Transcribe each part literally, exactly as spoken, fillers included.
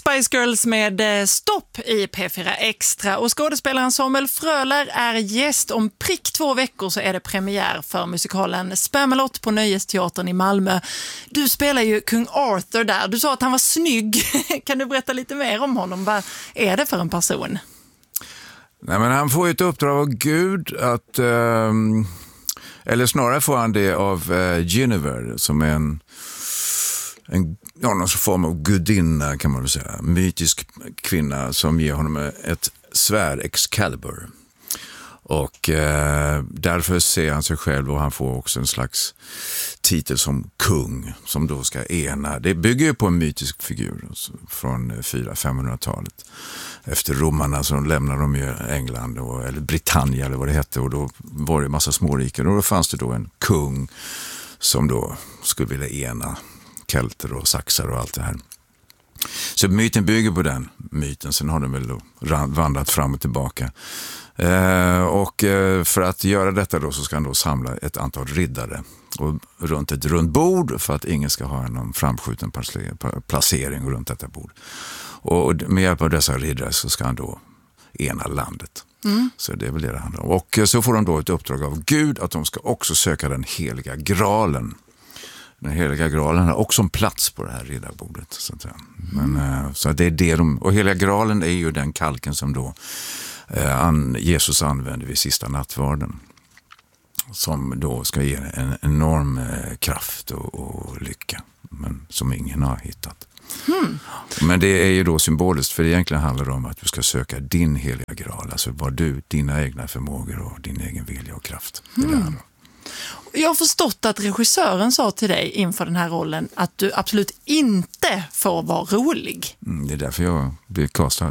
Spice Girls med Stopp i P fyra Extra, och skådespelaren Samuel Fröler är gäst. Om prick två veckor så är det premiär för musikalen Spamalot på Nöjesteatern i Malmö. Du spelar ju kung Arthur där. Du sa att han var snygg. Kan du berätta lite mer om honom? Vad är det för en person? Nej, men han får ett uppdrag av Gud att, eh, eller snarare får han det av eh, Guinevere, som är en, en ja, någon form av gudinna, kan man väl säga. Mytisk kvinna som ger honom ett svärd, Excalibur. Och eh, därför ser han sig själv, och han får också en slags titel som kung, som då ska ena. Det bygger ju på en mytisk figur från fyra till femhundratalet. Efter romarna så lämnade de ju England, och, eller Britannia eller vad det hette, och då var det en massa småriken, och då fanns det då en kung som då skulle vilja ena kelter och saxar och allt det här. Så myten bygger på den myten, sen har den väl då vandrat fram och tillbaka. Eh, och eh, för att göra detta då så ska han då samla ett antal riddare och runt ett runt bord, för att ingen ska ha någon framskjuten placering runt detta bord. Och med hjälp av dessa riddare så ska han då ena landet. Mm. Så det är väl det det handlar om. Och så får de då ett uppdrag av Gud att de ska också söka den heliga graalen. Den heliga graalen har också en plats på det här riddarbordet. Så, att säga. Men, mm. så det är det de, och heliga graalen är ju den kalken som då eh, an, Jesus använde vid sista nattvarden. Som då ska ge en enorm eh, kraft och, och lycka. Men som ingen har hittat. Mm. Men det är ju då symboliskt, för det egentligen handlar det om att du ska söka din heliga graal. Alltså vad du, dina egna förmågor och din egen vilja och kraft. Mm. Det där. Jag har förstått att regissören sa till dig inför den här rollen att du absolut inte får vara rolig. Mm, det är därför jag blev castad.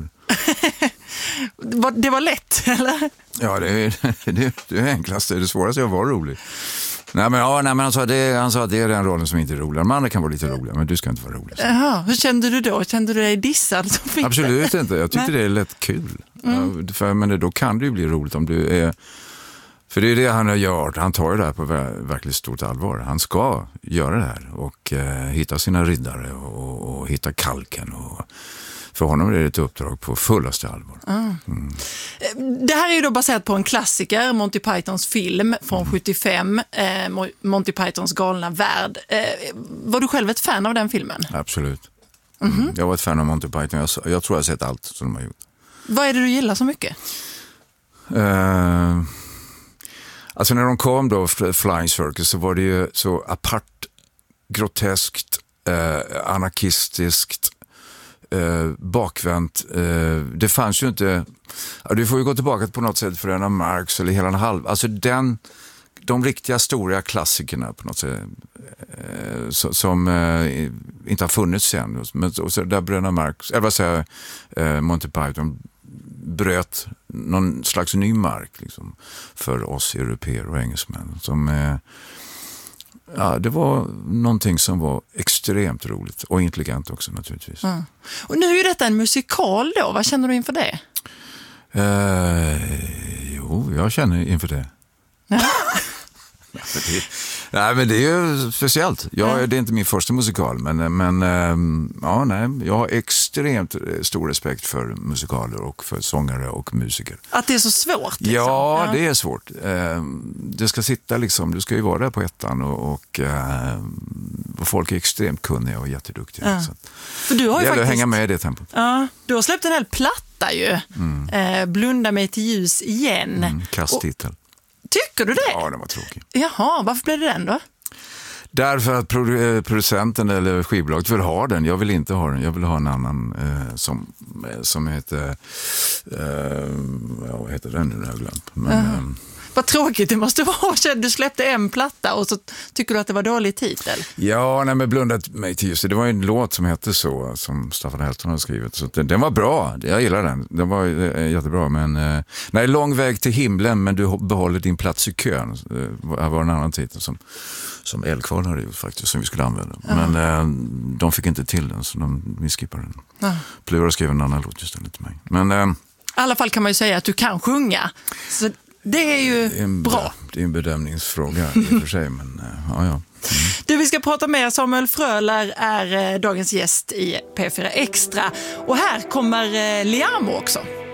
Det var lätt, eller? Ja, det är det, det är enklast. Det är det svåraste jag var rolig. Nej, men, ja, nej, men han, sa det, han sa att det är den rollen som inte är rolig. De andra kan vara lite roliga, men du ska inte vara rolig. Jaha, hur kände du då? Kände du dig dissad? Som Absolut inte. Jag tyckte nej. det är lätt kul. Mm. Ja, för, men då kan det ju bli roligt om du är... För det är det han har gjort. Han tar ju det här på verkligt stort allvar. Han ska göra det här och eh, hitta sina riddare och, och hitta kalken. Och för honom är det ett uppdrag på fullaste allvar. Mm. Mm. Det här är ju då baserat på en klassiker, Monty Pythons film från mm. sjuttiofem, eh, Monty Pythons galna värld. Eh, var du själv ett fan av den filmen? Absolut. Mm. Mm. Jag var ett fan av Monty Python. Jag, jag tror jag har sett allt som de har gjort. Vad är det du gillar så mycket? Eh... Alltså när de kom då, Flying Circus, så var det ju så apart, groteskt, eh, anarkistiskt, eh, bakvänt. Eh, det fanns ju inte... Ja, du får ju gå tillbaka på något sätt för en av Marx eller hela en halv... Alltså den, de riktiga stora klassikerna på något sätt, eh, så, som eh, inte har funnits sen. Men och så där bröderna Marx, eller vad säger eh, Monty Python bröt någon slags ny mark liksom, för oss europeer och engelsmän. Som, eh, ja, det var någonting som var extremt roligt och intelligent också naturligtvis. Mm. Och nu är ju detta en musikal då. Vad känner du inför det? Eh, jo, jag känner inför det. det nej, men det är ju speciellt. Jag, mm. Det är inte min första musikal, men, men ja, nej, jag har extremt stor respekt för musikaler och för sångare och musiker. Att det är så svårt? Liksom. Ja, det är svårt. Det ska sitta liksom, du ska ju vara där på ettan och, och, och folk är extremt kunniga och jätteduktiga. Ja. Så för du har ju det faktiskt... hänga med i det tempot. Ja, du har släppt en hel platta ju. Mm. Eh, Blunda mig till ljus igen. Mm, kasttitel. Och... Tycker du det? Ja, den var tråkig. Jaha, varför blev det den då? Därför att producenten eller skivbolaget vill ha den. Jag vill inte ha den. Jag vill ha en annan eh, som, som heter... Eh, ja, vad heter den nu? Jag har glömt. Men, uh-huh. eh, Vad tråkigt det måste vara. Du släppte en platta och så tycker du att det var dålig titel. Ja, nej, men Blundat mig till just det. var en låt som hette så, som Staffan Helton har skrivit. Så den, den var bra, jag gillar den. Den var eh, jättebra, men... Eh, nej, Lång väg till himlen, men du behåller din plats i kön. Det var en annan titel som, som Eldkvarn hade gjort faktiskt, som vi skulle använda. Uh-huh. Men eh, de fick inte till den, så de, vi skippade den. Uh-huh. Plura skrev en annan låt istället till mig. Men... Eh, I alla fall kan man ju säga att du kan sjunga. Så Det är ju det är en, bra. Det är en bedömningsfråga i och för sig, men ja, ja. Mm. Du, vi ska prata med Samuel Fröler, är dagens gäst i P fyra Extra. Och här kommer Liamo också.